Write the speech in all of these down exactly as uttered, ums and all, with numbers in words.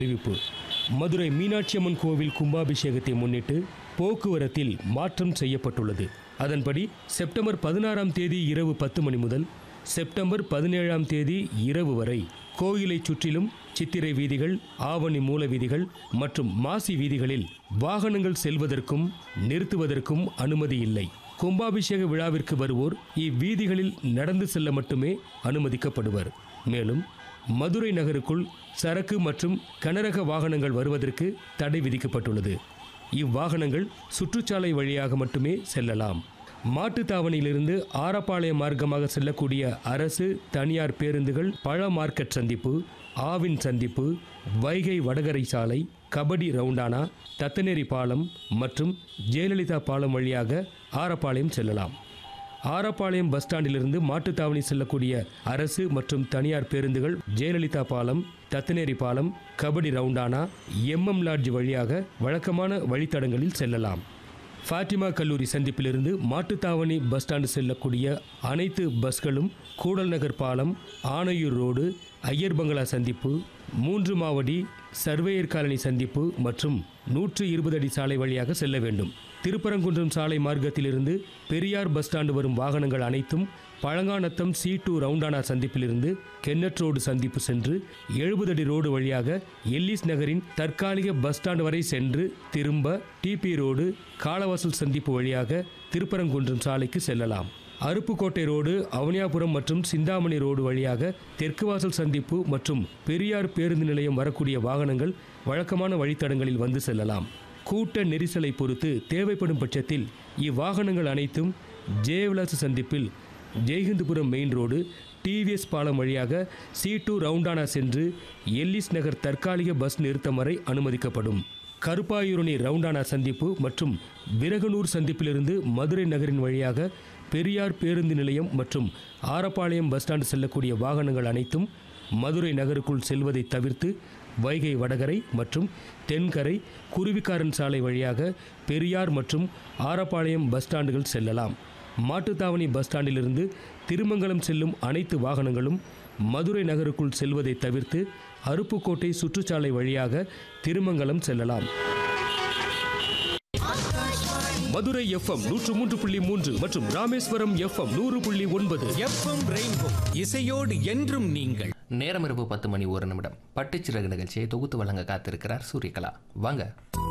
அறிவிப்பு. மதுரை மீனாட்சி அம்மன் கோவில் கும்பாபிஷேகத்தை முன்னிட்டு போக்குவரத்தில் மாற்றம் செய்யப்பட்டுள்ளது. அதன்படி செப்டம்பர் பதினாறாம் தேதி இரவு பத்து மணி முதல் செப்டம்பர் பதினேழாம் தேதி இரவு வரை கோயிலை சுற்றிலும் சித்திரை வீதிகள், ஆவணி மூல வீதிகள் மற்றும் மாசி வீதிகளில் வாகனங்கள் செல்வதற்கும் நிறுத்துவதற்கும் அனுமதி இல்லை. கும்பாபிஷேக விழாவிற்கு வருவோர் இவ்வீதிகளில் நடந்து செல்ல மட்டுமே அனுமதிக்கப்படுவர். மேலும் மதுரை நகருக்குள் சரக்கு மற்றும் கனரக வாகனங்கள் வருவதற்கு தடை விதிக்கப்பட்டுள்ளது. இவ்வாகனங்கள் சுற்றுச்சாலை வழியாக மட்டுமே செல்லலாம். மாட்டுத்தாவணியிலிருந்து ஆரப்பாளையம் மார்க்கமாக செல்லக்கூடிய அரசு தனியார் பேருந்துகள் பழ மார்க்கெட் சந்திப்பு, ஆவின் சந்திப்பு, வைகை வடகரை சாலை, கபடி ரவுண்டானா, தத்தநேரி பாலம் மற்றும் ஜெயலலிதா பாலம் வழியாக ஆரப்பாளையம் செல்லலாம். ஆரப்பாளையம் பஸ் ஸ்டாண்டிலிருந்து மாட்டுத்தாவணி செல்லக்கூடிய அரசு மற்றும் தனியார் பேருந்துகள் ஜெயலலிதா பாலம், தத்தநேரி பாலம், கபடி ரவுண்டானா, எம்எம் லாட்ஜ் வழியாக வழக்கமான வழித்தடங்களில் செல்லலாம். ஃபாத்திமா கல்லூரி சந்திப்பிலிருந்து மாட்டுத்தாவணி பஸ் ஸ்டாண்டு செல்லக்கூடிய அனைத்து பஸ்களும் கூடல் நகர் பாலம், ஆனையூர் ரோடு, ஐயர் பங்களா சந்திப்பு, மூன்று மாவடி, சர்வேயர் காலனி சந்திப்பு மற்றும் நூற்று இருபது அடி சாலை வழியாக செல்ல வேண்டும். திருப்பரங்குன்றம் சாலை மார்க்கத்திலிருந்து பெரியார் பஸ் ஸ்டாண்டு வரும் வாகனங்கள் அனைத்தும் Palanganatham C two ரவுண்டானா சந்திப்பிலிருந்து Kennet road சந்திப்பு சென்று எழுபது அடி ரோடு வழியாக எல்லிஸ் நகரின் தற்காலிக பஸ் ஸ்டாண்டு வரை சென்று திரும்ப டிபி ரோடு, காலவாசல் சந்திப்பு வழியாக திருப்பரங்குன்றம் சாலைக்கு செல்லலாம். அருப்புக்கோட்டை ரோடு, அவனியாபுரம் மற்றும் சிந்தாமணி ரோடு வழியாக தெற்கு வாசல் சந்திப்பு மற்றும் பெரியார் பேருந்து நிலையம் வரக்கூடிய வாகனங்கள் வழக்கமான வழித்தடங்களில் வந்து செல்லலாம். கூட்ட நெரிசலை பொறுத்து தேவைப்படும் பட்சத்தில் இவ்வாகனங்கள் அனைத்தும் ஜெயவிலாச சந்திப்பில் ஜெய்ஹிந்துபுரம் மெயின் ரோடு, டிவிஎஸ் பாலம் வழியாக சி டூ ரவுண்டானா சென்று எல்லிஸ் நகர் தற்காலிக பஸ் நிறுத்தம் வரை அனுமதிக்கப்படும். கருப்பாயூரணி ரவுண்டானா சந்திப்பு மற்றும் விரகனூர் சந்திப்பிலிருந்து மதுரை நகரின் வழியாக பெரியார் பேருந்து நிலையம் மற்றும் ஆரப்பாளையம் பஸ் ஸ்டாண்டு செல்லக்கூடிய வாகனங்கள் அனைத்தும் மதுரை நகருக்குள் செல்வதை தவிர்த்து வைகை வடகரை மற்றும் தென்கரை குருவிக்காரன் சாலை வழியாக பெரியார் மற்றும் ஆரப்பாளையம் பஸ் ஸ்டாண்டுகள் செல்லலாம். மாட்டுத்தாவணி பஸ் ஸ்டாண்டிலிருந்து திருமங்கலம் செல்லும் அனைத்து வாகனங்களும் மதுரை நகருக்குள் செல்வதை தவிர்த்து அருப்புக்கோட்டை சுற்றுச்சாலை வழியாக திருமங்கலம் செல்லலாம். மதுரை எஃப்எம் நூற்று மூன்று புள்ளி மூன்று மற்றும் ராமேஸ்வரம் எஃப்எம் நூறு புள்ளி ஒன்பது. எஃப்எம் ரெயின்போ இசையோடு என்றும் நீங்கள். நேரம் இரவு பத்து மணி ஒரு நிமிடம். பட்டுச்சிறகு நிகழ்ச்சியை தொகுத்து வழங்க காத்திருக்கிறார் சூரியகலா. வாங்க.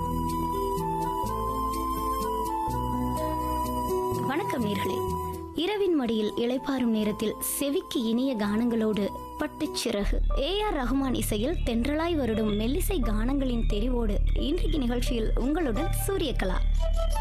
வணக்கம் நேர்களே. இரவின் மடியில் இளைப்பாறும் நேரத்தில் செவிக்கு இனிய கானங்களோடு பட்டுச்சிறகு ஏ ஆர் ரஹ்மான் இசையில் தென்றலாய் வருடும் மெல்லிசை கானங்களின் தெரிவோடு இன்றைக்கு நிகழ்ச்சியில் உங்களுடன் சூரியகலா.